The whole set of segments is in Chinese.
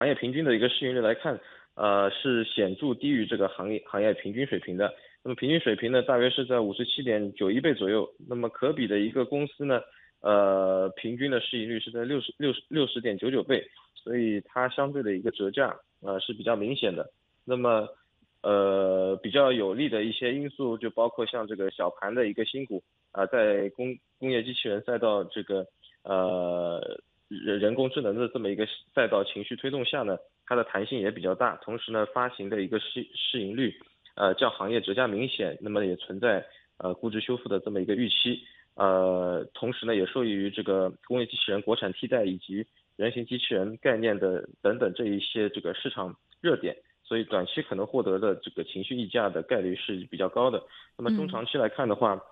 行业平均的一个市盈率来看，是显著低于这个行业平均水平的。那么平均水平呢，大约是在57.91倍左右。那么可比的一个公司呢，平均的市盈率是在60.99倍，所以它相对的一个折价是比较明显的。那么比较有利的一些因素就包括像这个小盘的一个新股在工业机器人赛道这个人工智能的这么一个赛道情绪推动下呢，它的弹性也比较大，同时呢发行的一个市盈率较行业折价明显，那么也存在估值修复的这么一个预期。同时呢也受益于这个工业机器人国产替代以及人形机器人概念的等等这一些这个市场热点，所以短期可能获得的这个情绪溢价的概率是比较高的。那么中长期来看的话，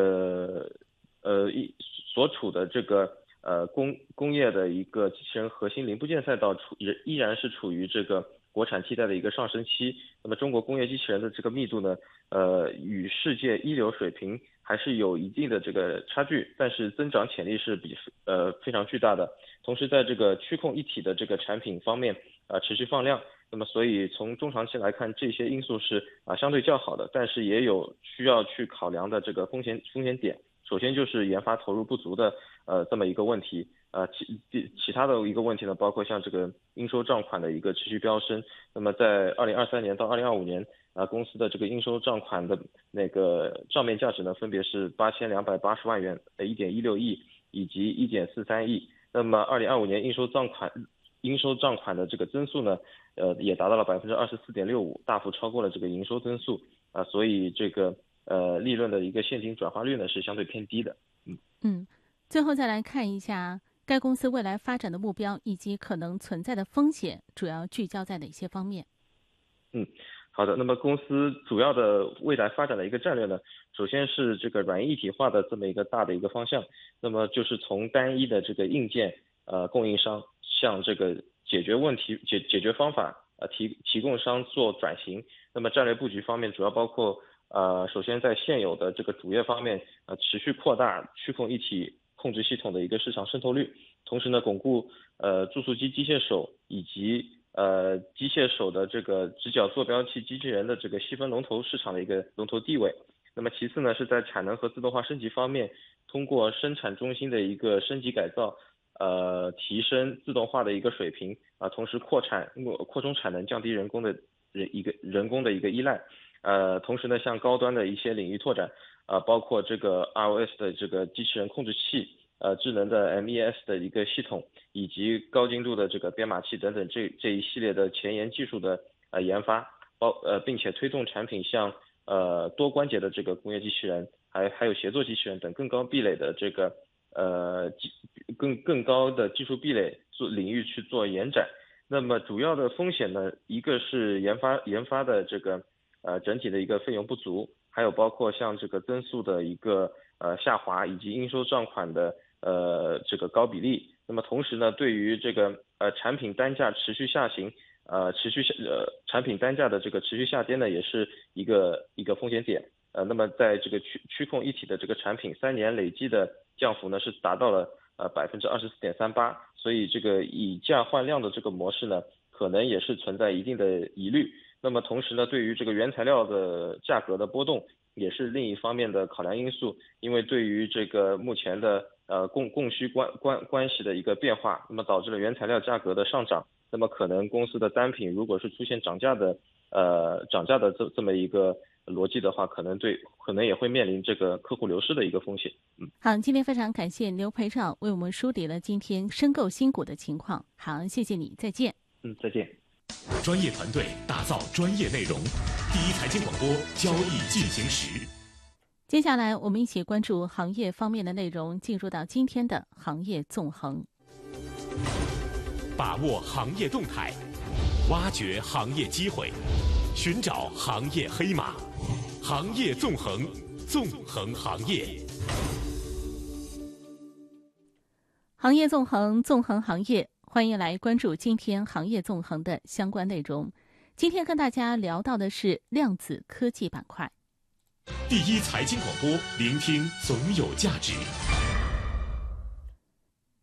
所处的这个工业的一个机器人核心零部件赛道依然是处于这个国产替代的一个上升期。那么中国工业机器人的这个密度呢，与世界一流水平还是有一定的这个差距，但是增长潜力是非常巨大的。同时在这个区控一体的这个产品方面持续放量。那么所以从中长期来看，这些因素是相对较好的，但是也有需要去考量的这个风险点。首先就是研发投入不足的这么一个问题。其他的一个问题呢，包括像这个应收账款的一个持续飙升。那么在2023年到2025年公司的这个应收账款的那个账面价值呢，分别是8280万元、1.16亿以及1.43亿。那么2025年应收账款的这个增速呢，也达到了24.65%，大幅超过了这个营收增速所以这个利润的一个现金转化率呢是相对偏低的。 最后再来看一下该公司未来发展的目标以及可能存在的风险，主要聚焦在哪些方面？ 好的。那么公司主要的未来发展的一个战略呢，首先是这个软硬一体化的这么一个大的一个方向。那么就是从单一的这个硬件供应商向这个解决方法提供商做转型。那么战略布局方面主要包括首先在现有的这个主业方面持续扩大区控一体控制系统的一个市场渗透率，同时呢巩固注塑机机械手以及机械手的这个直角坐标器机器人的这个细分龙头市场的一个龙头地位。那么其次呢是在产能和自动化升级方面，通过生产中心的一个升级改造提升自动化的一个水平同时扩充产能，降低人工的一个依赖。同时呢向高端的一些领域拓展包括这个 ROS 的这个机器人控制器智能的 MES 的一个系统，以及高精度的这个编码器等等这一系列的前沿技术的研发，并且推动产品向多关节的这个工业机器人还有协作机器人等更高壁垒的这个更高的技术壁垒领域去做延展。那么主要的风险呢，一个是研发的这个整体的一个费用不足，还有包括像这个增速的一个下滑，以及应收账款的这个高比例。那么同时呢，对于这个产品单价持续下行产品单价的这个持续下跌呢，也是一个风险点。那么在这个区控一体的这个产品3年累计的降幅呢是达到了24.38%，所以这个以价换量的这个模式呢，可能也是存在一定的疑虑。那么同时呢，对于这个原材料的价格的波动也是另一方面的考量因素，因为对于这个目前的供需关系的一个变化，那么导致了原材料价格的上涨，那么可能公司的单品如果是出现涨价的这么一个逻辑的话，可能也会面临这个客户流失的一个风险。 好，今天非常感谢刘培长为我们梳理了今天申购新股的情况。好，谢谢你，再见。 再见。 专业团队打造专业内容，第一财经广播，交易进行时。 接下来我们一起关注行业方面的内容，进入到今天的行业纵横。 把握行业动态，挖掘行业机会，寻找行业黑马，行业纵横，纵横行业。 行业纵横，纵横行业，欢迎来关注今天行业纵横的相关内容。今天跟大家聊到的是量子科技板块。 第一财经广播，聆听总有价值。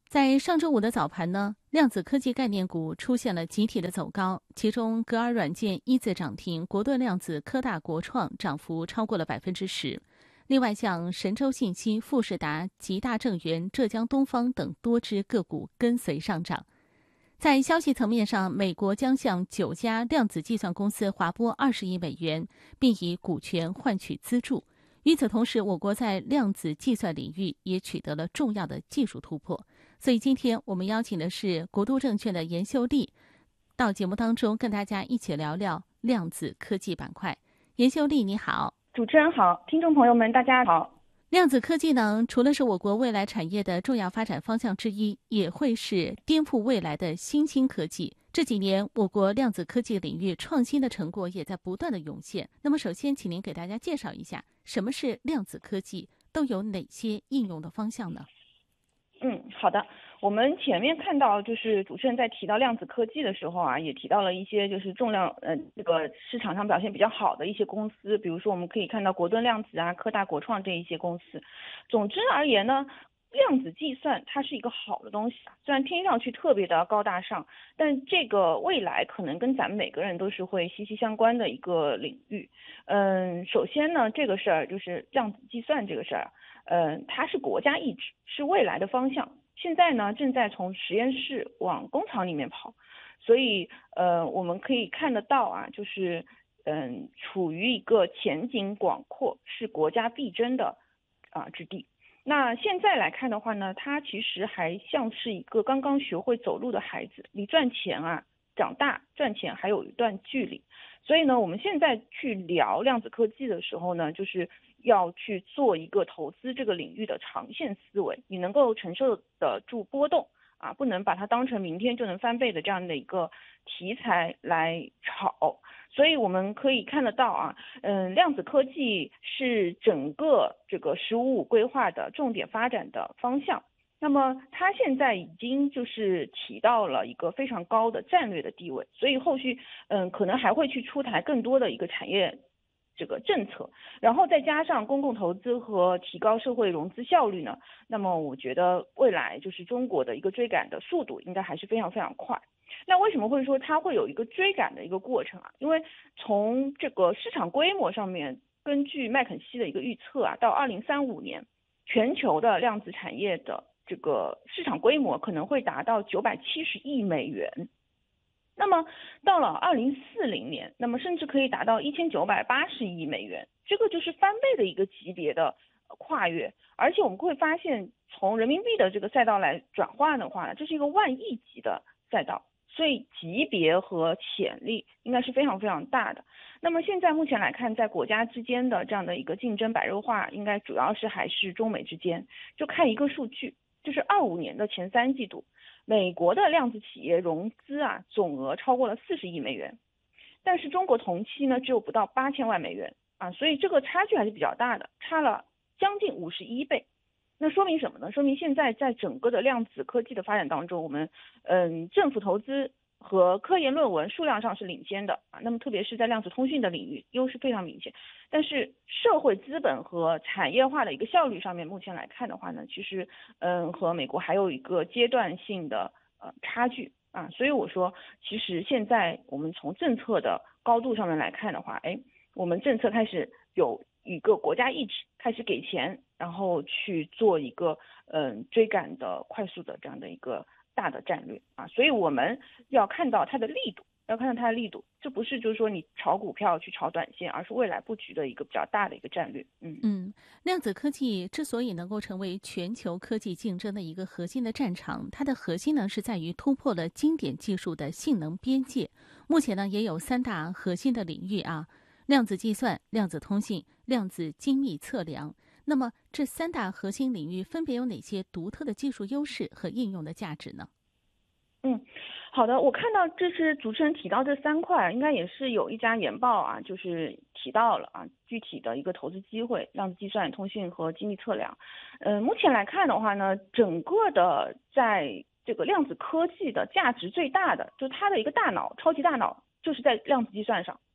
在上周五的早盘呢，量子科技概念股出现了集体的走高，其中格尔软件一字涨停，国盾量子、科大、国创涨幅超过了10%。另外，像神州信息、富士达、吉大正源、浙江东方等多只个股跟随上涨。在消息层面上，美国将向9家量子计算公司划拨20亿美元，并以股权换取资助。与此同时，我国在量子计算领域也取得了重要的技术突破。所以今天我们邀请的是国都证券的严秀丽，到节目当中跟大家一起聊聊量子科技板块。严秀丽，你好。 主持人好，听众朋友们大家好。 量子科技呢，除了是我国未来产业的重要发展方向之一，也会是颠覆未来的新兴科技。这几年，我国量子科技领域创新的成果也在不断的涌现。那么，首先，请您给大家介绍一下什么是量子科技，都有哪些应用的方向呢？ 好的。我们前面看到，就是主持人在提到量子科技的时候啊，也提到了一些就是重量这个市场上表现比较好的一些公司，比如说我们可以看到国盾量子啊、科大、国创这一些公司。总之而言呢，量子计算它是一个好的东西啊，虽然听上去特别的高大上，但这个未来可能跟咱们每个人都是会息息相关的一个领域。首先呢，这个事儿就是量子计算这个事儿，它是国家意志，是未来的方向。现在呢，正在从实验室往工厂里面跑，所以我们可以看得到啊，就是处于一个前景广阔，是国家必争的之地。那现在来看的话呢，它其实还像是一个刚刚学会走路的孩子，离赚钱长大赚钱还有一段距离。所以呢，我们现在去聊量子科技的时候呢，就是要去做一个投资这个领域的长线思维，你能够承受得住波动不能把它当成明天就能翻倍的这样的一个题材来炒。所以我们可以看得到量子科技是整个这个“十五五”规划的重点发展的方向。那么它现在已经就是提到了一个非常高的战略的地位，所以后续可能还会去出台更多的一个产业这个政策，然后再加上公共投资和提高社会融资效率呢，那么我觉得未来就是中国的一个追赶的速度应该还是非常非常快。那为什么会说它会有一个追赶的一个过程因为从这个市场规模上面，根据麦肯锡的一个预测到2035年，全球的量子产业的这个市场规模可能会达到970亿美元。那么到了2040年，那么甚至可以达到1980亿美元，这个就是翻倍的一个级别的跨越。而且我们会发现，从人民币的这个赛道来转换的话，这是一个万亿级的赛道，所以级别和潜力应该是非常非常大的。那么现在目前来看，在国家之间的这样的一个竞争白热化，应该主要是还是中美之间。就看一个数据，就是25年的前3季度，美国的量子企业融资总额超过了40亿美元，但是中国同期呢只有不到8000万美元所以这个差距还是比较大的，差了将近51倍。那说明什么呢？说明现在在整个的量子科技的发展当中，我们政府投资和科研论文数量上是领先的那么特别是在量子通讯的领域优势非常明显。但是社会资本和产业化的一个效率上面，目前来看的话呢，其实和美国还有一个阶段性的差距所以我说，其实现在我们从政策的高度上面来看的话，我们政策开始有一个国家意志，开始给钱，然后去做一个追赶的快速的这样的一个大的战略所以我们要看到它的力度，这不是就是说你炒股票去炒短线，而是未来布局的一个比较大的一个战略。 量子科技之所以能够成为全球科技竞争的一个核心的战场，它的核心呢是在于突破了经典技术的性能边界。目前呢也有3大核心的领域量子计算、量子通信、量子精密测量。那么这3大核心领域分别有哪些独特的技术优势和应用的价值呢？ 好的，我看到这是主持人提到这3块，应该也是有一家研报就是提到了具体的一个投资机会，量子计算、通讯和精密测量。目前来看的话呢，整个的在这个量子科技的价值最大的，就是它的一个大脑，超级大脑，就是在量子计算上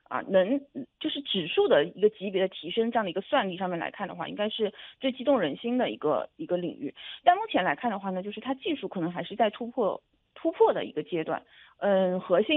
就是指数的一个级别的提升，这样的一个算力上面来看的话，应该是最激动人心的一个领域。但目前来看的话呢，就是它技术可能还是在突破的一个阶段，核心